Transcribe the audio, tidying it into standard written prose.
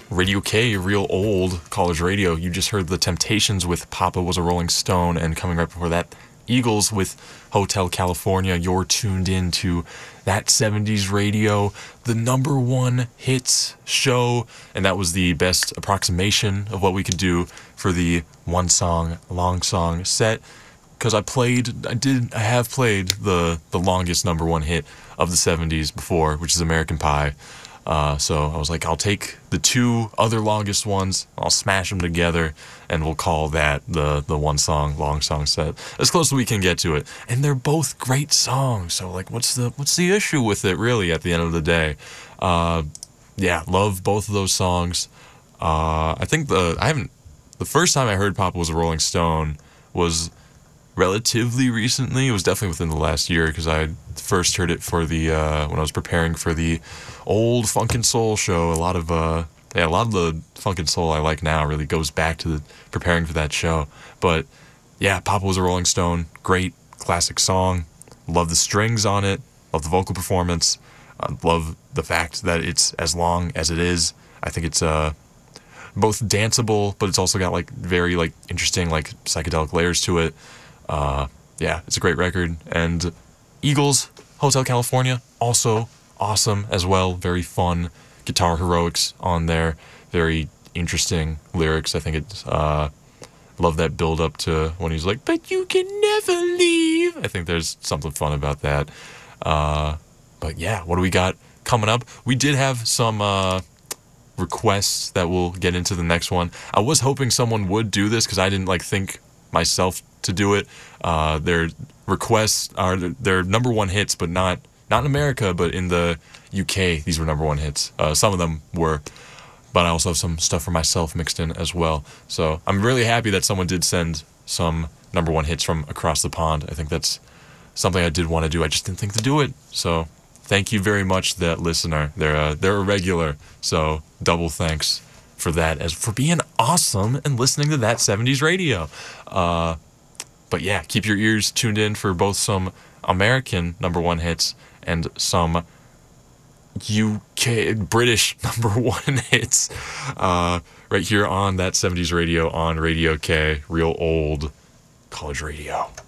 Radio K, real old college radio. You just heard The Temptations with Papa Was a Rolling Stone, and coming right before that, Eagles with Hotel California. You're tuned in to That 70s Radio, the number one hits show, and that was the best approximation of what we could do for the one song, long song set, because I have played the longest number one hit of the 70s before, which is American Pie. So I was like, I'll take the two other longest ones, I'll smash them together, and we'll call that the one song, long song set, as close as we can get to it. And they're both great songs, so like, what's the issue with it, really, at the end of the day? Yeah, love both of those songs. I think the first time I heard Papa Was a Rolling Stone was relatively recently. It was definitely within the last year, because I first heard it for the when I was preparing for the old Funk and Soul show. A lot of the Funk and Soul I like now really goes back to preparing for that show. But yeah, Papa Was a Rolling Stone, great classic song. Love the strings on it. Love the vocal performance. Love the fact that it's as long as it is. I think it's both danceable, but it's also got like very like interesting like psychedelic layers to it. Yeah, it's a great record. And Eagles, Hotel California, also awesome as well. Very fun guitar heroics on there. Very interesting lyrics. I think it's love that build up to when he's like, "But you can never leave." I think there's something fun about that. But yeah, what do we got coming up? We did have some requests that we'll get into the next one. I was hoping someone would do this, because I didn't like think myself to do it. Their requests are their number one hits, but not in America, but in the UK. These were number one hits. Some of them were, but I also have some stuff for myself mixed in as well. So I'm really happy that someone did send some number one hits from across the pond. I think that's something I did want to do. I just didn't think to do it. So thank you very much, that listener. They're a regular. So double thanks for that, as for being awesome and listening to That 70s Radio. But yeah, keep your ears tuned in for both some American number one hits and some UK, British number one hits right here on That 70s Radio on Radio K, real old college radio.